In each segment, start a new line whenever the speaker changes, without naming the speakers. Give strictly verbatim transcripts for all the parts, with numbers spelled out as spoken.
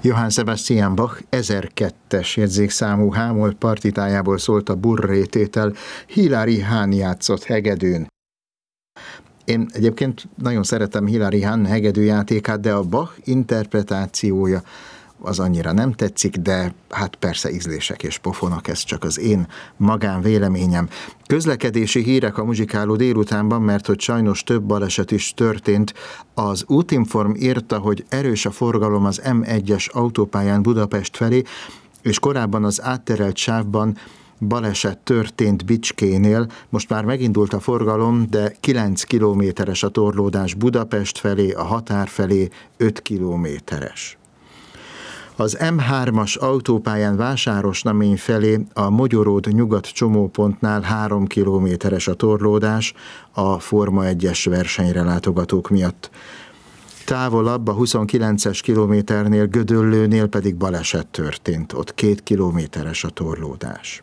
Johann Sebastian Bach ezerkettes jegyzékszámú H-moll partitájából szólt a Burré tétel, Hilary Hahn játszott hegedűn. Én egyébként nagyon szeretem Hilary Hahn hegedűjátékát, de a Bach interpretációja az annyira nem tetszik, de hát persze ízlések és pofonok, ez csak az én magánvéleményem. Közlekedési hírek a muzsikáló délutánban, mert hogy sajnos több baleset is történt. Az Útinform írta, hogy erős a forgalom az M egyes autópályán Budapest felé, és korábban az átterelt sávban baleset történt Bicskénél, most már megindult a forgalom, de kilenc kilométeres a torlódás Budapest felé, a határ felé öt kilométeres. Az M hármas autópályán Vásárosnamény felé a Mogyoród nyugat csomópontnál három kilométeres a torlódás a Forma egyes versenyre látogatók miatt. Távolabb a huszonkilences kilométernél Gödöllőnél pedig baleset történt, ott két kilométeres a torlódás.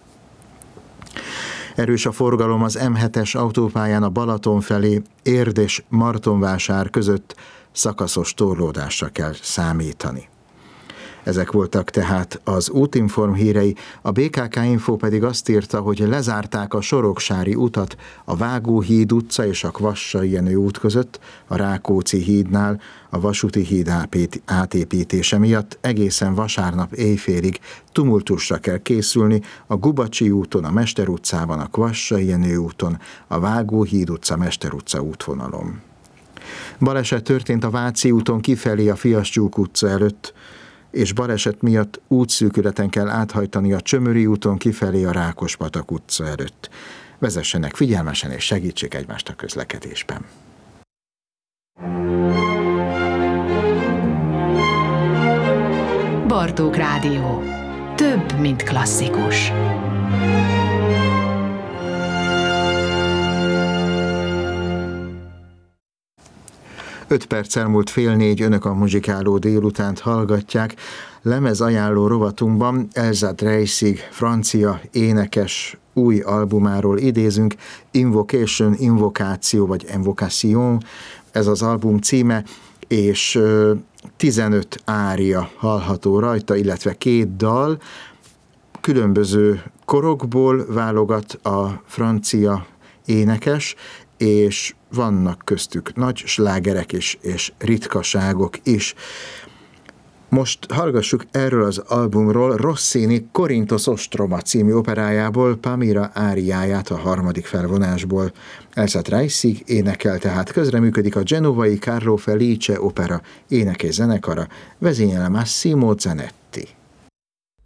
Erős a forgalom az M hetes autópályán a Balaton felé, Érd és Martonvásár között szakaszos torlódásra kell számítani. Ezek voltak tehát az Útinform hírei, a bé ká ká Info pedig azt írta, hogy lezárták a Soroksári utat a Vágóhíd utca és a Kvassai Jenő út között, a Rákóczi hídnál a vasúti híd átépítése miatt egészen vasárnap éjfélig tumultusra kell készülni a Gubacsi úton, a Mester utcában, a Kvassai Jenő úton, a Vágóhíd utca, Mester utca útvonalon. Baleset történt a Váci úton kifelé a Fiaschuk utca előtt, és baleset miatt útszűkületen kell áthajtani a Csömöri úton kifelé a Rákospatak utca előtt. Vezessenek figyelmesen és segítsék egymást a közlekedésben.
Bartók Rádió. Több, mint klasszikus.
Öt perc elmúlt fél négy, önök a muzsikáló délutánt hallgatják. Lemez ajánló rovatunkban Elsa Dreissig, francia énekes új albumáról idézünk, Invocation, Invokáció vagy Invocation, ez az album címe, és tizenöt ária hallható rajta, illetve két dal, különböző korokból válogat a francia énekes, és vannak köztük nagy slágerek is, és ritkaságok is. Most hallgassuk erről az albumról Rossini Corinthos Ostroma című operájából Pamira áriáját a harmadik felvonásból. Elsa Dreissig énekel, tehát közreműködik a genovai Carlo Felice opera énekes zenekara, vezényele Massimo Zanetti.